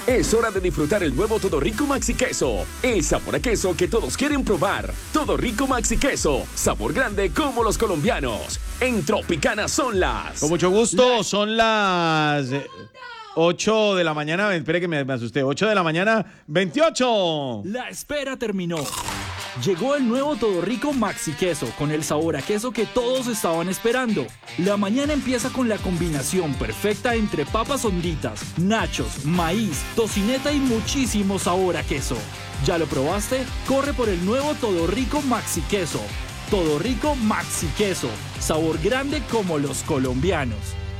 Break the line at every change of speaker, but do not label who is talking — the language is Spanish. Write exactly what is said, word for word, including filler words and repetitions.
Es hora de disfrutar el nuevo Todo Rico Maxi Queso. El sabor a queso que todos quieren probar. Todo Rico Maxi Queso. Sabor grande como los colombianos. En Tropicana son las...
Con mucho gusto, son las ocho de la mañana. Espere que me, me asusté. ocho de la mañana, veintiocho.
La espera terminó. Llegó el nuevo Todo Rico Maxi Queso con el sabor a queso que todos estaban esperando. La mañana empieza con la combinación perfecta entre papas honditas, nachos, maíz, tocineta y muchísimo sabor a queso. ¿Ya lo probaste? Corre por el nuevo Todo Rico Maxi Queso. Todo Rico Maxi Queso. Sabor grande como los colombianos.